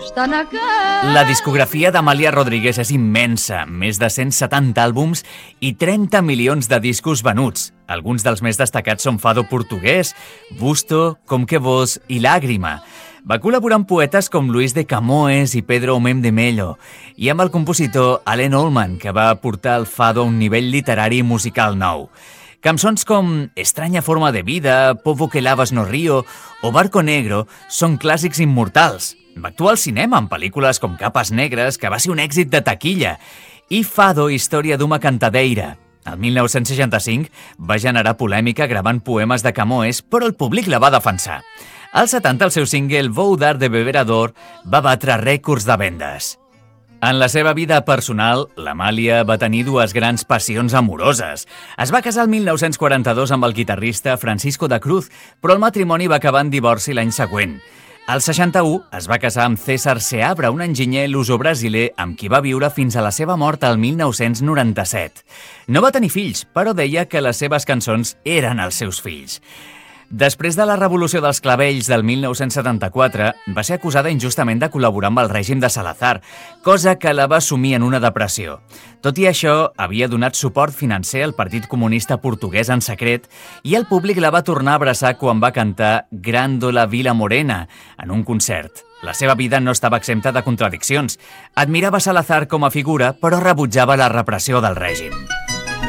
La discografia d'Amàlia Rodríguez és immensa, més de 170 àlbums i 30 milions de discos venuts. Alguns dels més destacats són Fado portuguès, Busto, Com que vos i Lágrima. Va col·laborar amb poetes com Luis de Camões i Pedro Homem de Mello i amb el compositor Allen Allman, que va portar el fado a un nivell literari i musical nou. Cançons com Estranya forma de vida, Povo que lavas no río o Barco Negro són clàssics immortals. Va actuar al cinema en pel·lícules com Capes negres, que va ser un èxit de taquilla, i Fado, història d'una cantadeira. El 1965 va generar polèmica gravant poemes de Camões, però el públic la va defensar. Al 70, el seu single Vou dar de beber a dor va batre rècords de vendes. En la seva vida personal, l'Amàlia va tenir dues grans passions amoroses. Es va casar el 1942 amb el guitarrista Francisco da Cruz, però el matrimoni va acabar en divorci l'any següent. Al 61 es va casar amb César Seabra, un enginyer luso-brasiler amb qui va viure fins a la seva mort el 1997. No va tenir fills, però deia que les seves cançons eren els seus fills. Després de la Revolució dels Clavells del 1974, va ser acusada injustament de col·laborar amb el règim de Salazar, cosa que la va sumir en una depressió. Tot i això, havia donat suport financer al Partit Comunista Portuguès en secret i el públic la va tornar a abraçar quan va cantar Grândola Vila Morena en un concert. La seva vida no estava exempta de contradiccions. Admirava Salazar com a figura, però rebutjava la repressió del règim.